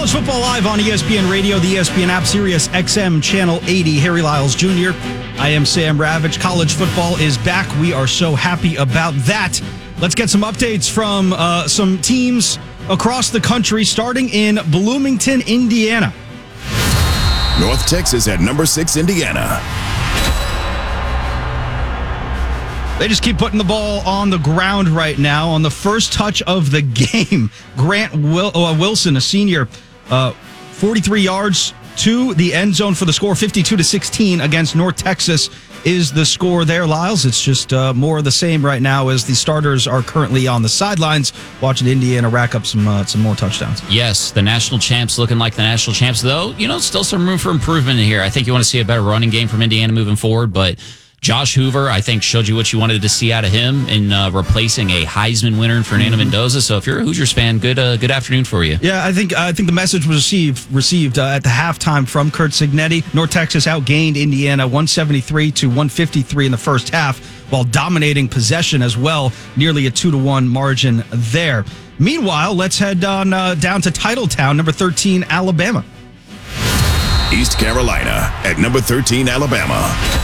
College Football Live on ESPN Radio, the ESPN app, Sirius XM Channel 80. Harry Lyles Jr. I am Sam Ravitch. College football is back. We are so happy about that. Let's get some updates from some teams across the country, starting in Bloomington, Indiana. North Texas at number 6, Indiana. They just keep putting the ball on the ground right now. On the first touch of the game, Grant Wilson, a senior, 43 yards to the end zone for the score, 52-16 against North Texas is the score there, Lyles. It's just more of the same right now as the starters are currently on the sidelines watching Indiana rack up some more touchdowns. Yes, the national champs looking like the national champs, though, still some room for improvement in here. I think you want to see a better running game from Indiana moving forward, but Josh Hoover, I think, showed you what you wanted to see out of him in replacing a Heisman winner in Fernando Mendoza. So if you're a Hoosiers fan, good afternoon for you. Yeah, I think the message was received at the halftime from Curt Cignetti. North Texas outgained Indiana 173-153 in the first half, while dominating possession as well, nearly a 2-1 margin there. Meanwhile, let's head on down to Titletown, number 13, Alabama. East Carolina at number 13, Alabama.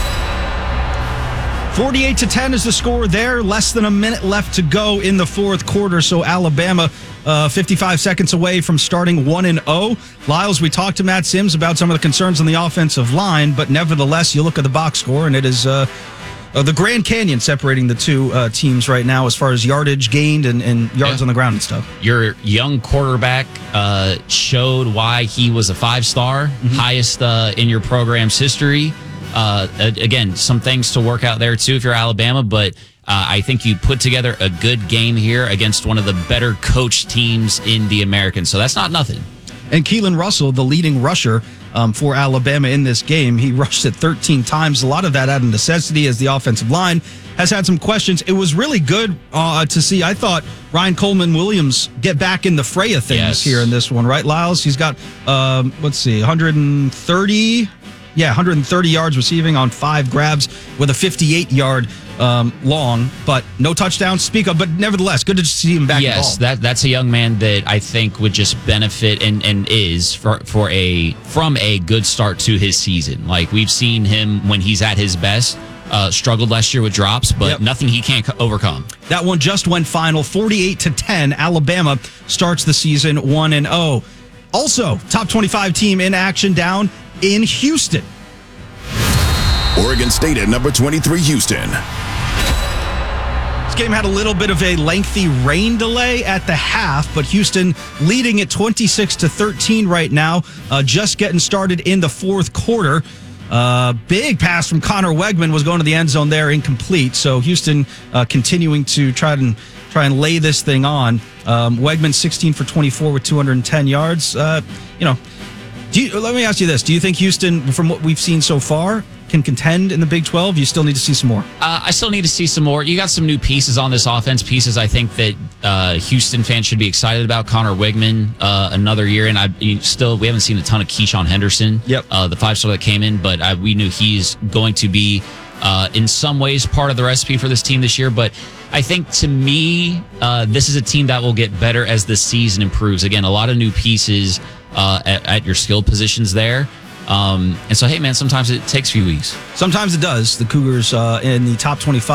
48-10 is the score there. Less than a minute left to go in the fourth quarter. So Alabama 55 seconds away from starting 1-0. Lyles, we talked to Matt Sims about some of the concerns on the offensive line, but nevertheless, you look at the box score, and it is the Grand Canyon separating the two teams right now as far as yardage gained and yards on the ground and stuff. Your young quarterback showed why he was a 5-star, highest in your program's history. Again, some things to work out there, too, if you're Alabama, but I think you put together a good game here against one of the better coached teams in the American, so that's not nothing. And Keelan Russell, the leading rusher for Alabama in this game, he rushed it 13 times. A lot of that out of necessity as the offensive line has had some questions. It was really good to see, I thought, Ryan Coleman-Williams get back in the fray of things here in this one, right, Lyles? He's got, 130 yards receiving on 5 grabs with a 58-yard long, but no touchdowns to speak of. But nevertheless, good to see him back. Yes, that's a young man that I think would just benefit and is from a good start to his season. Like, we've seen him when he's at his best. Struggled last year with drops, but nothing he can't overcome. That one just went final, 48-10. Alabama starts the season 1-0. Also, top 25 team in action down in Houston. Oregon State at number 23, Houston. This game had a little bit of a lengthy rain delay at the half, but Houston leading at 26-13 right now, just getting started in the fourth quarter. Big pass from Connor Wegman was going to the end zone there, incomplete. So Houston continuing to try and lay this thing on. Wegman 16 for 24 with 210 yards. Let me ask you this. Do you think Houston, from what we've seen so far, can contend in the Big 12? You still need to see some more? I still need to see some more. You got some new pieces on this offense, pieces I think that Houston fans should be excited about. Connor Wegman, another year, and we haven't seen a ton of Keyshawn Henderson, the 5-star that came in, but we knew he's going to be, in some ways, part of the recipe for this team this year. But I think, to me, this is a team that will get better as the season improves. Again, a lot of new pieces at your skill positions there. And so, hey, man, sometimes it takes a few weeks. Sometimes it does. The Cougars in the top 25.